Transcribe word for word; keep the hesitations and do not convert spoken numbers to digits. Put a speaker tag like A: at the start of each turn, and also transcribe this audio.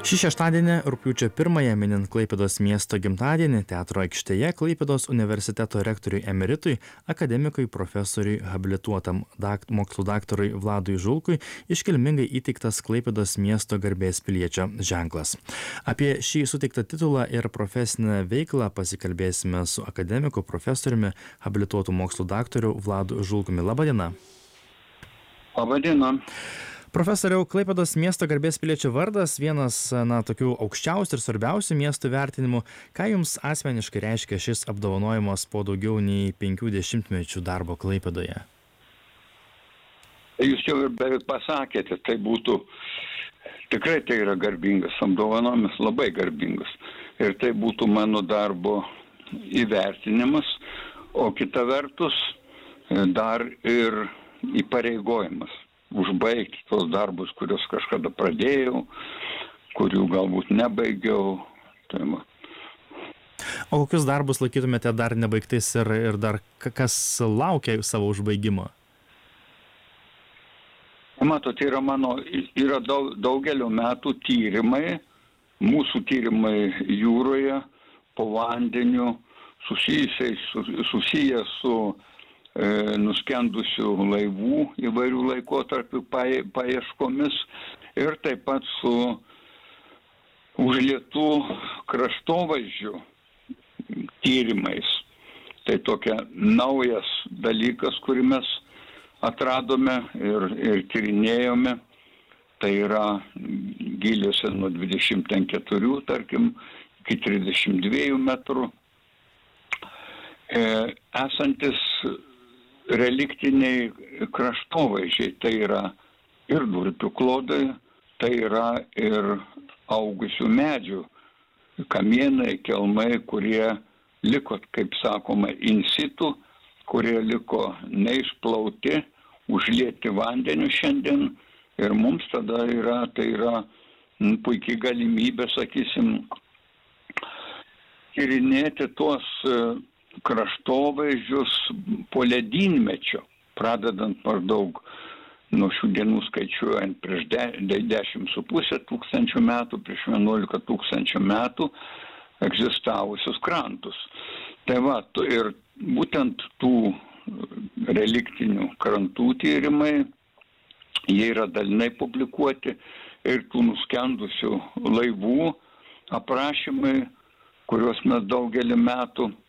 A: Šį šeštadienį, rugpjūčio pirmąją, minint Klaipėdos miesto gimtadienį, teatro aikštėje Klaipėdos universiteto rektoriui emeritui, akademikui, profesoriui, habilituotam dakt, mokslų daktarui Vladui Žulkui iškilmingai įteiktas Klaipėdos miesto garbės piliečio ženklas. Apie šį suteiktą titulą ir profesinę veiklą pasikalbėsime su akademiku, profesoriumi, habilituotu mokslų daktaru Vladu Žulkumi. Labadiena.
B: Labadiena.
A: Profesoriau, Klaipėdos miesto garbės piliečio vardas vienas, na, tokių aukščiausių ir svarbiausių miestų vertinimų. Ką jums asmeniškai reiškia šis apdovanojimas po daugiau nei penkių dešimtmečių darbo Klaipėdoje?
B: Jūs jau ir beveik pasakėte, tai būtų, tikrai tai yra garbingas apdovanojimas, labai garbingas. Ir tai būtų mano darbo įvertinimas, o kita vertus dar ir įpareigojimas. Užbaigti tos darbus, kuriuos kažkada pradėjau, kurių galbūt nebaigiau. Tai ma.
A: O kokius darbus laikytumėte dar nebaigtais ir, ir dar kas laukia savo užbaigimo?
B: Matote, yra mano, yra daug, daugelio metų tyrimai, mūsų tyrimai jūroje, po vandeniu, susijusiais, susiję su nuskendusių laivų įvairių laikotarpių paieškomis ir taip pat su užlietų kraštovaizdžių tyrimais. Tai tokia naujas dalykas, kurį mes atradome ir, ir tyrinėjome. Tai yra gyliuose nuo dvidešimt keturių, tarkim, iki trisdešimt dviejų metrų. E, esantis reliktiniai kraštovaizdžiai, tai yra ir durpių klodai, tai yra ir augusių medžių, kamienai, kelmai, kurie liko, kaip sakoma, in situ, kurie liko neišplauti, užlieti vandeniu šiandien. Ir mums tada yra, tai yra puikiai galimybė, sakysim, tyrinėti tuos kraštovaizdžius po ledynmečio, pradedant maždaug nuo šių dienų skaičiuojant prieš dešimt su pusė tūkstančių metų, prieš vienuolika tūkstančių metų egzistavusius krantus. Tai va, ir būtent tų reliktinių krantų tyrimai, jie yra dalinai publikuoti ir tų nuskendusių laivų aprašymai, kuriuos mes daugelį metų